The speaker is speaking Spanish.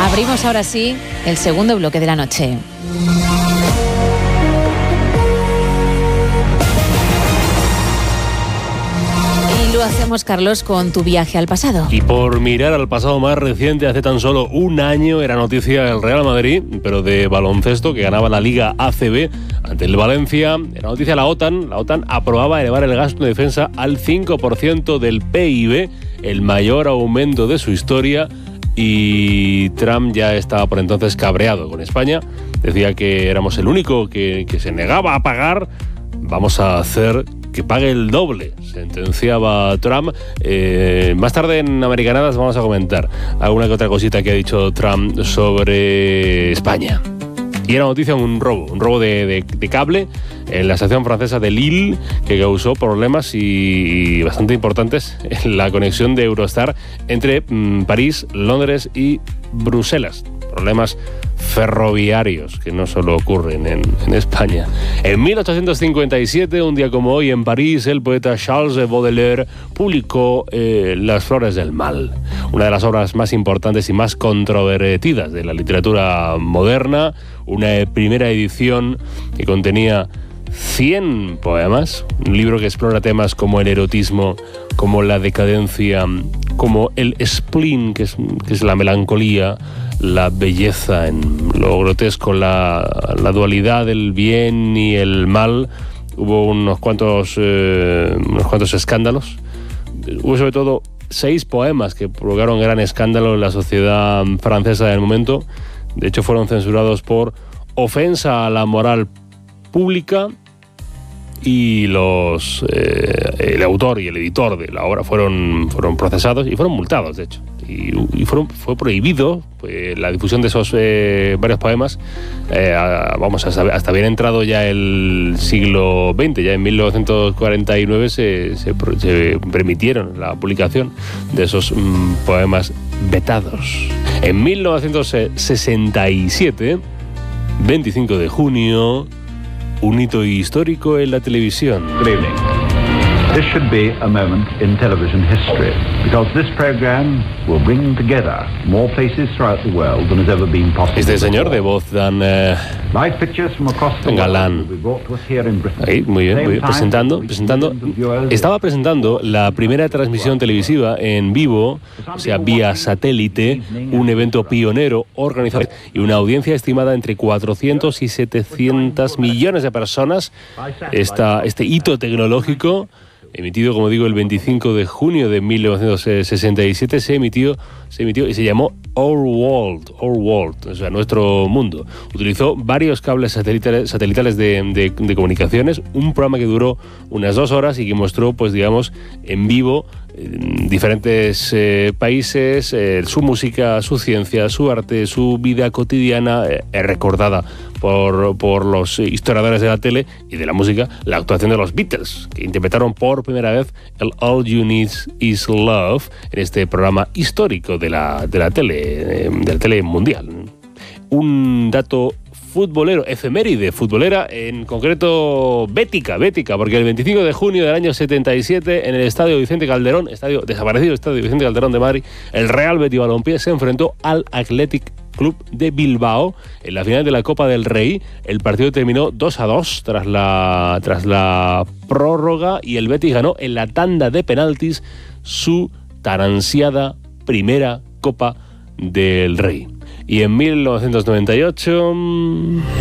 Abrimos ahora sí el segundo bloque de la noche. Y lo hacemos, Carlos, con tu viaje al pasado. Y por mirar al pasado más reciente, hace tan solo un año era noticia el Real Madrid, pero de baloncesto, que ganaba la Liga ACB ante el Valencia. Era noticia la OTAN. La OTAN aprobaba elevar el gasto de defensa al 5% del PIB, el mayor aumento de su historia. Y Trump ya estaba por entonces cabreado con España. Decía que éramos el único que se negaba a pagar. Vamos a hacer que pague el doble, sentenciaba Trump. Más tarde en Americanadas vamos a comentar alguna que otra cosita que ha dicho Trump sobre España. Y era noticia un robo de cable en la estación francesa de Lille, que causó problemas y bastante importantes en la conexión de Eurostar entre París, Londres y Bruselas. Problemas ferroviarios que no solo ocurren en España. En 1857, un día como hoy, en París, el poeta Charles Baudelaire publicó Las Flores del Mal, una de las obras más importantes y más controvertidas de la literatura moderna, una primera edición que contenía 100 poemas, un libro que explora temas como el erotismo, como la decadencia, como el spleen, que es la melancolía, la belleza en lo grotesco, la dualidad del bien y el mal. Hubo unos cuantos escándalos. Hubo sobre todo 6 poemas que provocaron gran escándalo en la sociedad francesa del momento. De hecho, fueron censurados por ofensa a la moral pública, y el autor y el editor de la obra fueron procesados y fueron multados, de hecho. Y fue prohibido la difusión de esos varios poemas, hasta bien entrado ya el siglo XX. Ya en 1949 se permitieron la publicación de esos poemas vetados. En 1967, 25 de junio, un hito histórico en la televisión. Good evening. This should be a moment in television history, because this program will bring together more places throughout the world than has ever been possible. Este señor de voz tan Live pictures from across the galán. world will be brought to us here in Britain. Ahí, muy bien, presentando. Estaba presentando la primera transmisión televisiva en vivo, o sea, vía satélite, un evento pionero organizado y una audiencia estimada entre 400 y 700 millones de personas. Este hito tecnológico, emitido, como digo, el 25 de junio de 1967, se emitió y se llamó Our World, o sea, nuestro mundo. Utilizó varios cables satelitales de comunicaciones, un programa que duró unas 2 horas y que mostró, pues digamos, en vivo diferentes países, su música, su ciencia, su arte, su vida cotidiana, recordada por los historiadores de la tele y de la música, la actuación de los Beatles, que interpretaron por primera vez el All You Need Is Love en este programa histórico de la tele mundial. Un dato futbolero, efeméride futbolera, en concreto bética, porque el 25 de junio del año 77, en el Estadio Vicente Calderón, desaparecido Estadio Vicente Calderón de Madrid, el Real Betis Balompié se enfrentó al Athletic Club de Bilbao en la final de la Copa del Rey. El partido terminó 2-2 tras la prórroga, y el Betis ganó en la tanda de penaltis su tan ansiada primera Copa del Rey. Y en 1998...